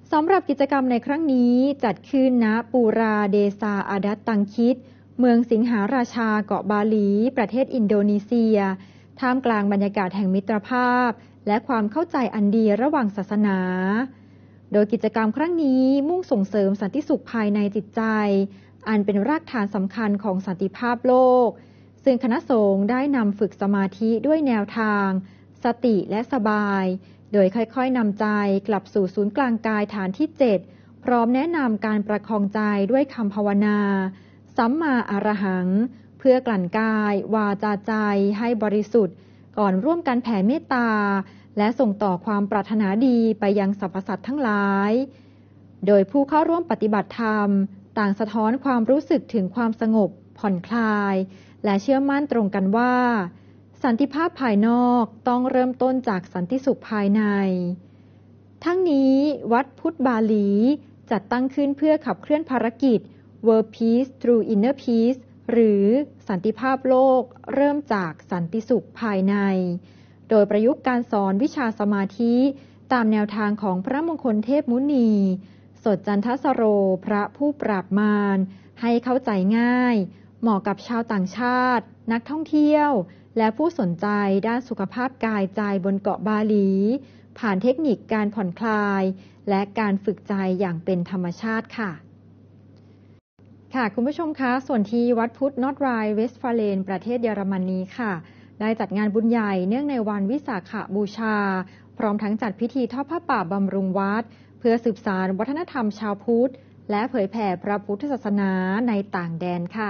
สำหรับกิจกรรมในครั้งนี้จัดขึ้นณปูราเดซาอาดัตตังคิดเมืองสิงหาราชาเกาะบาหลีประเทศอินโดนีเซียท่ามกลางบรรยากาศแห่งมิตรภาพและความเข้าใจอันดีระหว่างศาสนาโดยกิจกรรมครั้งนี้มุ่งส่งเสริมสันติสุขภายในจิตใจอันเป็นรากฐานสำคัญของสันติภาพโลกซึ่งคณะสงฆ์ได้นำฝึกสมาธิด้วยแนวทางสติและสบายโดยค่อยๆนำใจกลับสู่ศูนย์กลางกายฐานที่7พร้อมแนะนำการประคองใจด้วยคำภาวนาสัมมาอรหังเพื่อกลั่นกายวาจาใจให้บริสุทธิ์ก่อนร่วมกันแผ่เมตตาและส่งต่อความปรารถนาดีไปยังสรรพสัตว์ทั้งหลายโดยผู้เข้าร่วมปฏิบัติธรรมต่างสะท้อนความรู้สึกถึงความสงบผ่อนคลายและเชื่อมั่นตรงกันว่าสันติภาพภายนอกต้องเริ่มต้นจากสันติสุขภายในทั้งนี้วัดพุทธบาหลีจัดตั้งขึ้นเพื่อขับเคลื่อนภารกิจ World Peace Through Inner Peace หรือสันติภาพโลกเริ่มจากสันติสุขภายในโดยประยุกต์การสอนวิชาสมาธิตามแนวทางของพระมงคลเทพมุนีสดจันทสโรพระผู้ปราบมารให้เข้าใจง่ายเหมาะกับชาวต่างชาตินักท่องเที่ยวและผู้สนใจด้านสุขภาพกายใจบนเกาะบาหลีผ่านเทคนิคการผ่อนคลายและการฝึกใจอย่างเป็นธรรมชาติค่ะคุณผู้ชมคะส่วนที่วัดพุทธนอร์ทไรน์เวสต์ฟาเลนประเทศเยอรมนีค่ะได้จัดงานบุญใหญ่เนื่องในวันวิสาขบูชาพร้อมทั้งจัดพิธีทอดผ้าป่าบำรุงวัดเพื่อสืบสานวัฒนธรรมชาวพุทธและเผยแผ่พระพุทธศาสนาในต่างแดนค่ะ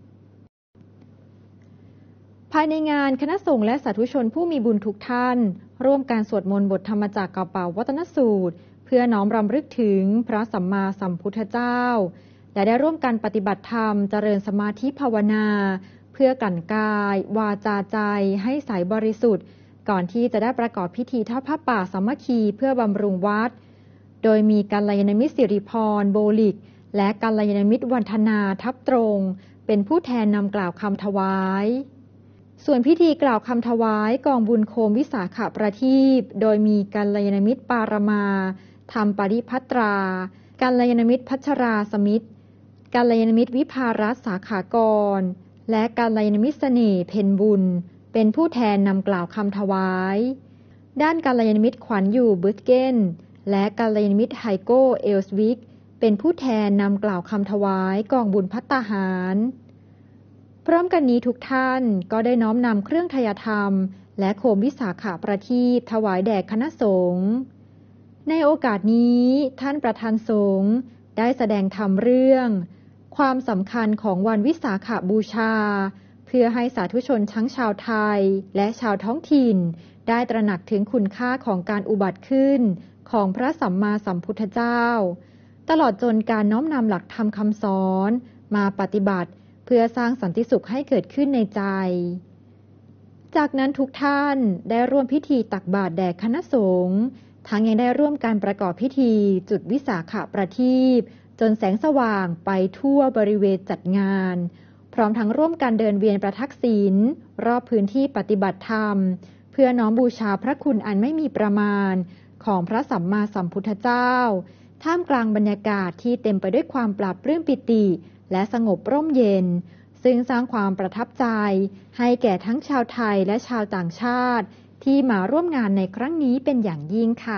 ภายในงานคณะสงฆ์และสาธุชนผู้มีบุญทุกท่านร่วมการสวดมนต์บทธรรมจักรกเป่าวัตนสูตรเพื่อน้อมรำลึกถึงพระสัมมาสัมพุทธเจ้าและได้ร่วมกันปฏิบัติธรรมเจริญสมาธิภาวนาเพื่อกลั่นกายวาจาใจให้ใสบริสุทธิ์ก่อนที่จะได้ประกอบพิธีทอดผ้าป่าสามัคคีเพื่อบำรุงวัดโดยมีกัลยาณมิตรสิริพรโบลิกและกัลยาณมิตรวันธนาทับตรงเป็นผู้แทนนำกล่าวคำถวายส่วนพิธีกล่าวคำถวายกองบุญโคมวิสาขประทีปโดยมีกัลยาณมิตรปารมาธรรมปริภัตรากัลยาณมิตรพัชราสมิทธิ์กัลยาณมิตรวิภารัตน์สาขากรและกัลยาณมิตรเสน่ห์เพ็ญบุญเป็นผู้แทนนำกล่าวคำถวายด้านกัลยาณมิตรขวัญอยู่บึตเกนและกัลยาณมิตรไฮโกเอลสวิกเป็นผู้แทนนำกล่าวคำถวายกองบุญภัตตาหารพร้อมกันนี้ทุกท่านก็ได้น้อมนำเครื่องทายธรรมและโคมวิสาขประทีปถวายแด่คณะสงฆ์ในโอกาสนี้ท่านประธานสงฆ์ได้แสดงธรรมเรื่องความสำคัญของวันวิสาขบูชาเพื่อให้สาธุชนทั้งชาวไทยและชาวท้องถิ่นได้ตระหนักถึงคุณค่าของการอุบัติขึ้นของพระสัมมาสัมพุทธเจ้าตลอดจนการน้อมนำหลักธรรมคำสอนมาปฏิบัติเพื่อสร้างสันติสุขให้เกิดขึ้นในใจจากนั้นทุกท่านได้ร่วมพิธีตักบาตรแด่คณะสงฆ์ทั้งยังได้ร่วมการประกอบพิธีจุดวิสาขประทีปจนแสงสว่างไปทั่วบริเวณจัดงานพร้อมทั้งร่วมกันเดินเวียนประทักษิณรอบพื้นที่ปฏิบัติธรรมเพื่อน้อมบูชาพระคุณอันไม่มีประมาณของพระสัมมาสัมพุทธเจ้าท่ามกลางบรรยากาศที่เต็มไปด้วยความปราบปลื้มปิติและสงบร่มเย็นซึ่งสร้างความประทับใจให้แก่ทั้งชาวไทยและชาวต่างชาติที่มาร่วมงานในครั้งนี้เป็นอย่างยิ่งค่ะ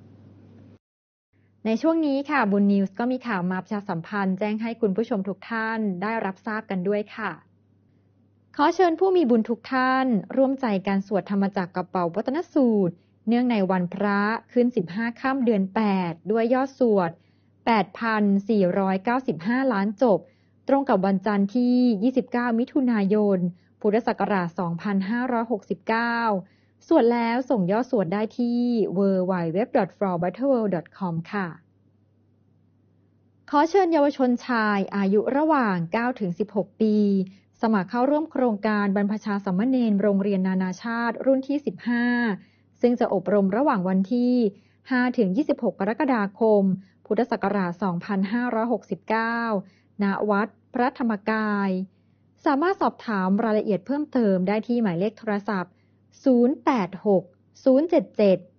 ในช่วงนี้ค่ะบุญนิวส์ก็มีข่าวมาประชาสัมพันธ์แจ้งให้คุณผู้ชมทุกท่านได้รับทราบกันด้วยค่ะขอเชิญผู้มีบุญทุกท่านร่วมใจการสวดธรรมจักรกเป่าวัตนสูตรเนื่องในวันพระขึ้น15ค่ำเดือน8ด้วยยอดสวด 8,495 ล้านจบตรงกับวันจันทร์ที่29มิถุนายนพุทธศักราช2569สวดแล้วส่งยอดสวดได้ที่ www.flowbattle.com ค่ะขอเชิญเยาวชนชายอายุระหว่าง 9-16 ปีสมัครเข้าร่วมโครงการบรรพชาสามเณรโรงเรียนนานาชาติรุ่นที่15ซึ่งจะอบรมระหว่างวันที่5-26 กรกฎาคมพุทธศักราช2569ณ วัดพระธรรมกายสามารถสอบถามรายละเอียดเพิ่มเติมได้ที่หมายเลขโทรศัพท์ 086 077